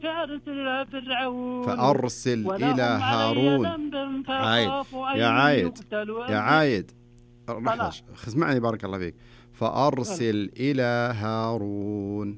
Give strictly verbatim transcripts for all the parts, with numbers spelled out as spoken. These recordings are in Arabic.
فأرسل إلى فرعون فأرسل إلى هارون. عايد يا عايد يا عايد اسمعني بارك الله فيك. فأرسل إلى هارون.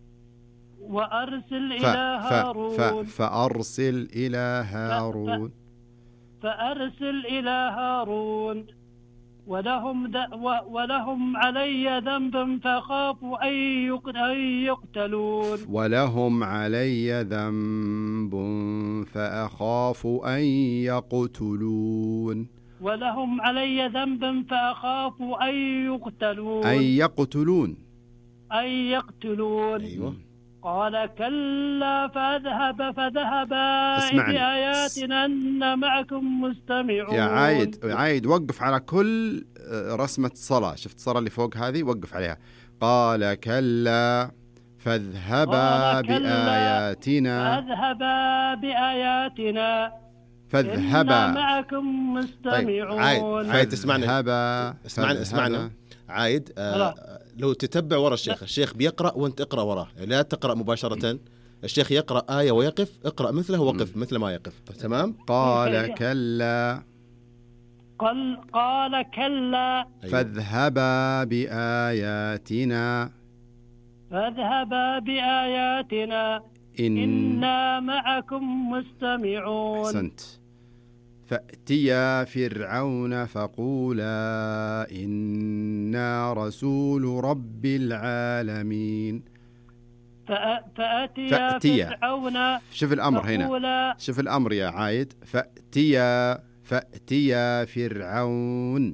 وأرسل ف... إلى ف... هارون. ف... فأرسل إلى هارون. ف... ف... فأرسل إلى هارون ولهم د... ولهم علي ذنب فخافوا أن يقتلون. ولهم علي ذنب فأخاف أن يقتلون. ولهم علي ذنب فأخاف أن يقتلون. أن يقتلون أن يقتلون. أيوة. قال كلا فاذهب فذهبا بآياتنا إن معكم مستمعون. يا عايد عايد وقف على كل رسمة صلاة. شفت الصلاة اللي فوق هذه؟ وقف عليها. قال كلا فاذهبا بآياتنا. فاذهبا بآياتنا فاذهبا إن معكم مستمعون. طيب عايد عايد اسمعنا اسمعنا اسمعنا عايد. آه لو تتبع ورا الشيخ، الشيخ بيقرأ وانت اقرأ وراه، لا تقرأ مباشرة. الشيخ يقرأ آية ويقف، اقرأ مثله وقف مثل ما يقف. تمام؟ قال كلا قال قال كلا فاذهبا بآياتنا. فاذهبا بآياتنا إن إنا معكم مستمعون. أحسنت. فأتيا فرعون فقولا إنا رسول رب العالمين. فأتيا, فأتيا فرعون. شوف الأمر هنا، شوف الأمر يا عايد. فأتيا فأتيا فرعون.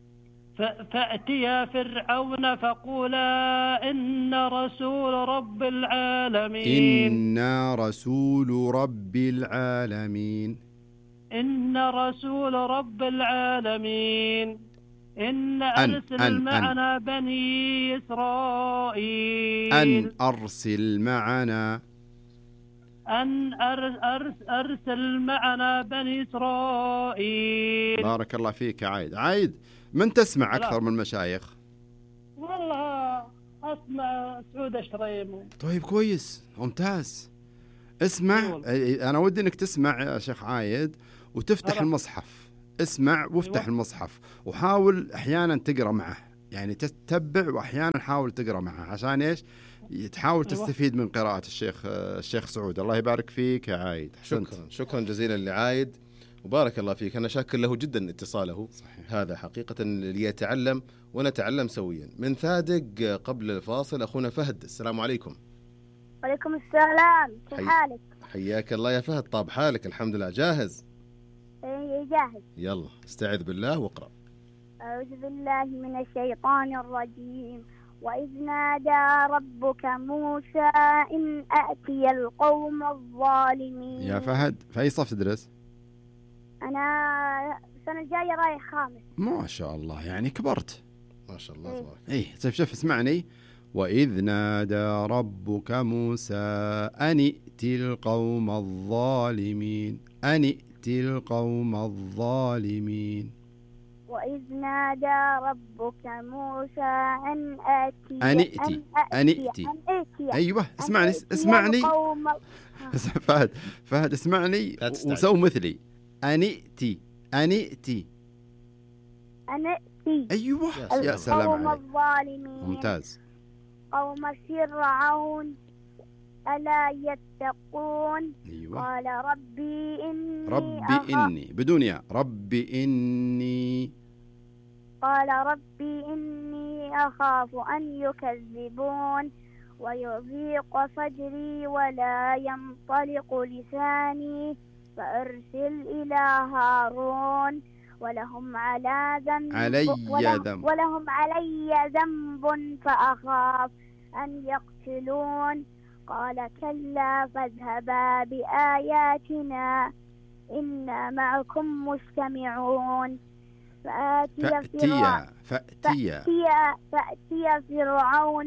فأتيا فرعون فقولا إن رسول رب العالمين. إنا رسول رب العالمين. إن رسول رب العالمين. إن أرسل أن معنا أن بني إسرائيل. أن أرسل معنا أن أرس أرسل معنا بني إسرائيل. بارك الله فيك يا عايد. عايد من تسمع أكثر من المشايخ؟ والله أسمع سعود الشريم. طيب كويس ممتاز. اسمع، أنا ودي أنك تسمع يا شيخ عايد وتفتح أرى. المصحف. اسمع وافتح أيوة. المصحف وحاول أحيانا تقرأ معه، يعني تتبع وأحيانا حاول تقرأ معه عشان إيش؟ تحاول أيوة. تستفيد من قراءة الشيخ الشيخ سعود. الله يبارك فيك يا عايد. حسنت. شكرا شكرا جزيلا لعايد وبارك الله فيك. أنا شاكر له جدا اتصاله. صحيح. هذا حقيقة ليتعلم ونتعلم سويا. من ثادق قبل الفاصل أخونا فهد. السلام عليكم. وعليكم السلام. كيف حالك؟ حياك الله يا فهد. طاب حالك؟ الحمد لله. جاهز؟ ايه جاهز. يلا استعذ بالله واقرأ. أعوذ بالله من الشيطان الرجيم. وإذ نادى ربك موسى إن أأتي القوم الظالمين. يا فهد في أي صف تدرس؟ أنا السنة الجاية رايح خامس. ما شاء الله يعني كبرت. ما شاء الله تبارك. إيه شوف شوف اسمعني. وإذ نادى ربك موسى أن ائت القوم الظالمين. أن ائت القوم الظالمين. وإذ نادى ربك موسى أن آتي أن ائتي أن ائتي أيوة اسمعني اسمعني فهد فهد اسمعني وسو مثلي. أن ائتي أن ائتي أن ائتي أيوة يا سلام عليك. الظالمين. ممتاز. قوم فرعون ألا يتقون. أيوة. قال ربي إني ربي إني بدون يا ربي إني. قال ربي إني أخاف أن يكذبون ويضيق صدري ولا ينطلق لساني فأرسل إلى هارون ولهم على ذنب علي ولهم, ذنب ولهم علي ذنب فأخاف أن يقتلون. قال كلا فاذهبا بآياتنا إنا معكم مستمعون. فأتيا فأتيا فأتيا فرعون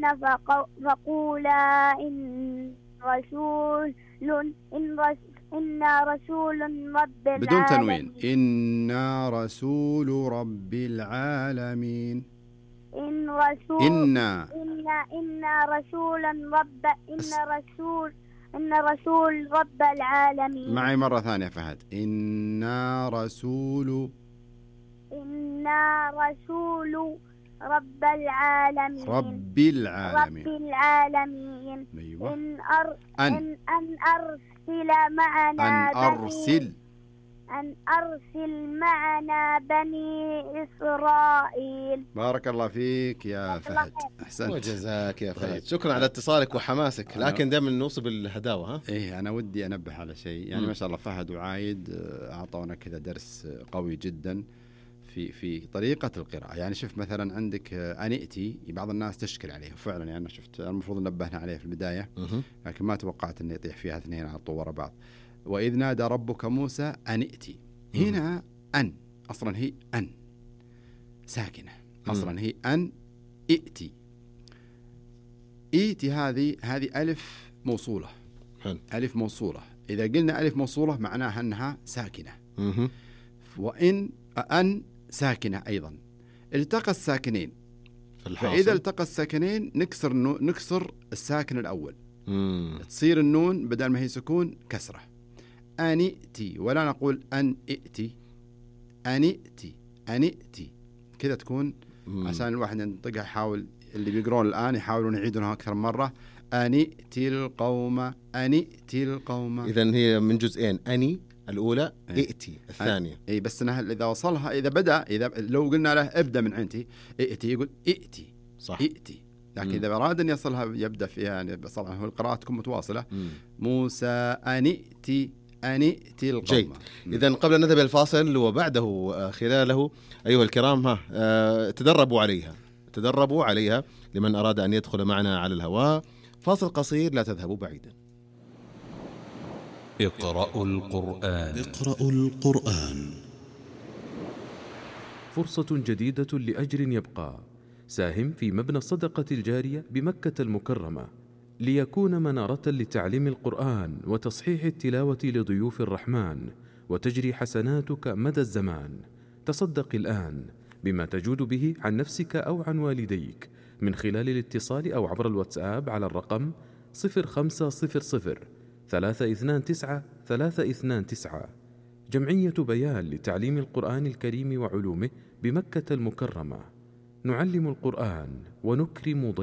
فقولا إن رسول إن رسول إنا رسول رب العالمين. بدون تنوين. إنا رسول رب العالمين. إن رسول إنا إنا إنا رسول رب إن رسول إن رسول رب العالمين. معي مرة ثانية فهد. إنا رسول إنا رسول رب العالمين. رب العالمين. رب العالمين. أيوة. إن, أر... أن. إن أن أرسل معنا أن أرسل أن أرسل معنا بني إسرائيل. بارك الله فيك يا فهد، أحسنت. وجزاك يا فهد، شكرا على اتصالك وحماسك، لكن دائما نوصل بالهداوة. ها إيه أنا ودي أنبه على شيء، يعني ما شاء الله فهد وعايد أعطونا كذا درس قوي جدا في في طريقة القراءة. يعني شوف مثلا عندك أنئتي، بعض الناس تشكل عليه وفعلا يعني شفت المفروض نبهنا عليه في البداية، لكن ما توقعت أن يطيح فيها اثنين على طول ورا بعض. وإذ نادى ربك موسى أن ائتي، هنا أن أصلا هي أن ساكنة، أصلا هي أن ائتي. ائتي هذه هذه ألف موصولة. حلو. ألف موصولة، إذا قلنا ألف موصولة معناها أنها ساكنة. وإن أن ساكنة أيضا، التقى الساكنين، فإذا التقى الساكنين نكسر نكسر الساكن الأول. مم. تصير النون بدل ما هي سكون كسرة. أنئتي، ولا نقول أن ائتي، أنئتي أنئتي كذا تكون. مم. عشان الواحد ينطقها، يحاول اللي بيقرون الآن يحاولون يعيدونها أكثر مرة. أنئتي القوم، أنئتي القوم. إذن هي من جزئين، أني الأولى، ائتي الثانية. أي بس أنها إذا وصلها، إذا بدأ، إذا لو قلنا له ابدأ من عندي ائتي، يقول ائتي صح، ائتي. لكن مم. إذا أراد أن يصلها يبدأ فيها، يعني طبعا هو القراءة تكون متواصلة. مم. موسى أنئتي أنئتي القوم. جيد. إذن قبل أن نذهب إلى الفاصل وبعده خلاله أيها الكرام، ها أه تدربوا عليها تدربوا عليها لمن أراد أن يدخل معنا على الهواء. فاصل قصير، لا تذهبوا بعيدا. اقرأوا القرآن. اقرأوا القرآن. فرصة جديدة لأجر يبقى. ساهم في مبنى الصدقة الجارية بمكة المكرمة ليكون منارة لتعليم القرآن وتصحيح التلاوة لضيوف الرحمن، وتجري حسناتك مدى الزمان. تصدق الآن بما تجود به عن نفسك أو عن والديك من خلال الاتصال أو عبر الواتساب على الرقم صفر خمسة صفر صفر ثلاثة اثنان تسعة ثلاثة اثنان تسعة. جمعية بيان لتعليم القرآن الكريم وعلومه بمكة المكرمة. نعلم القرآن ونكرم ضيوفه.